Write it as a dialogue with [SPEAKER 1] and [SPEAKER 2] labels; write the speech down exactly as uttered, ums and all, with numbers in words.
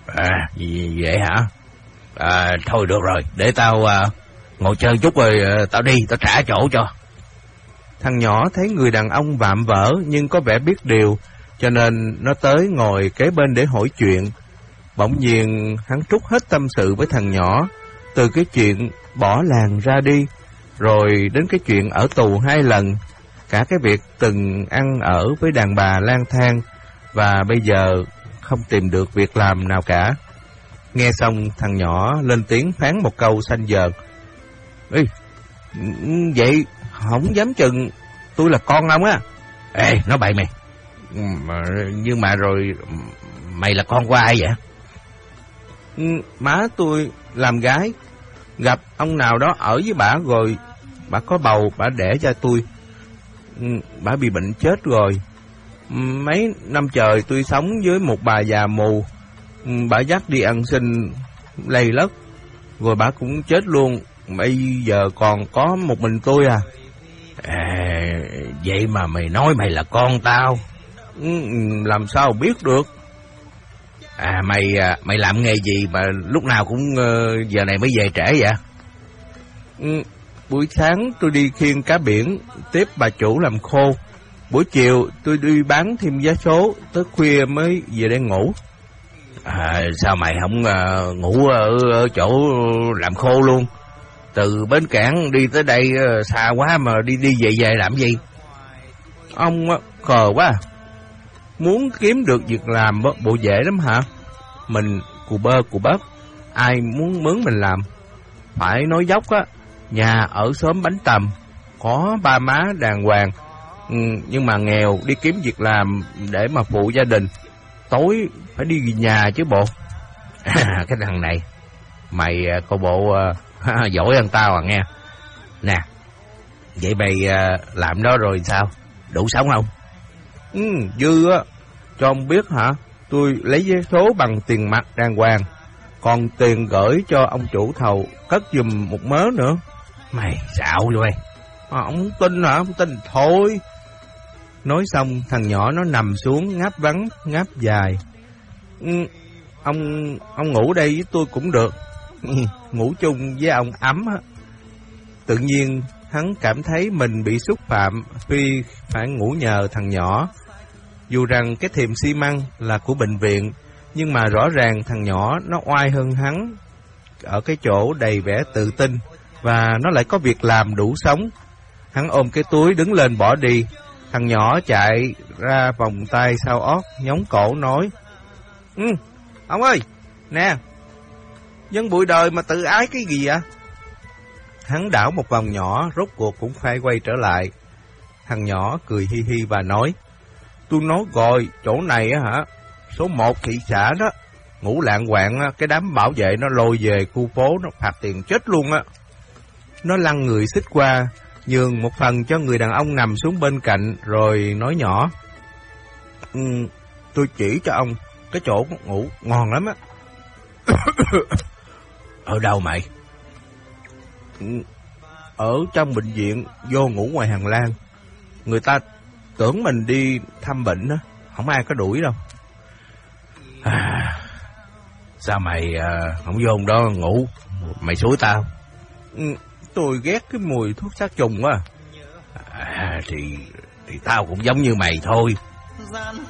[SPEAKER 1] À, vậy hả? À, thôi được rồi, để tao à, ngồi chơi chút rồi à, tao đi, tao trả chỗ cho.
[SPEAKER 2] Thằng nhỏ thấy người đàn ông vạm vỡ nhưng có vẻ biết điều, cho nên nó tới ngồi kế bên để hỏi chuyện. Bỗng nhiên hắn trút hết tâm sự với thằng nhỏ, từ cái chuyện bỏ làng ra đi, rồi đến cái chuyện ở tù hai lần, cả cái việc từng ăn ở với đàn bà lang thang, và bây giờ không tìm được việc làm nào cả. Nghe xong thằng nhỏ lên tiếng phán một câu xanh dờn. Ê, vậy không dám chừng tôi là con ông á.
[SPEAKER 1] Ê, nói bậy mày. Mà, nhưng mà rồi mày là con của ai vậy?
[SPEAKER 2] Má tôi làm gái, gặp ông nào đó ở với bả rồi bả có bầu, bả đẻ cho tôi. Bả bị bệnh chết rồi. Mấy năm trời tôi sống với một bà già mù, bả dắt đi ăn xin lầy lất, rồi bả cũng chết luôn. Bây giờ còn có một mình tôi à.
[SPEAKER 1] À, vậy mà mày nói mày là con tao.
[SPEAKER 2] Làm sao biết được?
[SPEAKER 1] À, mày mày làm nghề gì mà lúc nào cũng uh, giờ này mới về trễ vậy?
[SPEAKER 2] Ừ, buổi sáng tôi đi khiêng cá biển tiếp bà chủ làm khô. Buổi chiều tôi đi bán thêm vé số, tới khuya mới về đây ngủ.
[SPEAKER 1] À, sao mày không uh, ngủ ở, ở chỗ làm khô luôn? Từ bến cảng đi tới đây uh, xa quá mà đi đi về về làm gì?
[SPEAKER 2] Ông uh, khờ quá. Muốn kiếm được việc làm bộ dễ lắm hả? Mình cù bơ cù bắp, ai muốn mướn mình làm. Phải nói dốc á, nhà ở xóm Bánh Tằm, có ba má đàng hoàng, ừ, nhưng mà nghèo, đi kiếm việc làm để mà phụ gia đình. Tối phải đi về nhà chứ bộ.
[SPEAKER 1] Cái thằng này, mày coi bộ uh, giỏi hơn tao à nghe. Nè, vậy mày uh, làm đó rồi sao? Đủ sống không?
[SPEAKER 2] Ừ, dư á. Cho ông biết hả, tôi lấy vé số bằng tiền mặt đàng hoàng, còn tiền gửi cho ông chủ thầu cất giùm một mớ nữa.
[SPEAKER 1] Mày xạo rồi.
[SPEAKER 2] À, ông không tin hả? Không tin thôi. Nói xong thằng nhỏ nó nằm xuống ngáp vắng ngáp dài. Ừ, ông ông ngủ đây với tôi cũng được. Ngủ chung với ông ấm á. Tự nhiên hắn cảm thấy mình bị xúc phạm vì phải ngủ nhờ thằng nhỏ. Dù rằng cái thềm xi măng là của bệnh viện, nhưng mà rõ ràng thằng nhỏ nó oai hơn hắn ở cái chỗ đầy vẻ tự tin, và nó lại có việc làm đủ sống. Hắn ôm cái túi đứng lên bỏ đi. Thằng nhỏ chạy ra vòng tay sau ót, nhóng cổ nói: Ừ, ông ơi, nè, dân bụi đời mà tự ái cái gì vậy? Hắn đảo một vòng nhỏ, rốt cuộc cũng phải quay trở lại. Thằng nhỏ cười hi hi và nói: Tôi nói rồi, chỗ này á hả, số một thị xã đó, ngủ lạng quạng á, cái đám bảo vệ nó lôi về khu phố, nó phạt tiền chết luôn á. Nó lăn người xích qua, nhường một phần cho người đàn ông nằm xuống bên cạnh, rồi nói nhỏ: ừ, tôi chỉ cho ông cái chỗ ngủ ngon lắm á.
[SPEAKER 1] Ở đâu mày?
[SPEAKER 2] Ở trong bệnh viện, vô ngủ ngoài hành lang. Người ta tưởng mình đi thăm bệnh á, không ai có đuổi đâu.
[SPEAKER 1] À, sao mày à, không vô đó ngủ? Mày xúi tao.
[SPEAKER 2] Ừ, tôi ghét cái mùi thuốc sát trùng quá.
[SPEAKER 1] À, thì thì tao cũng giống như mày thôi.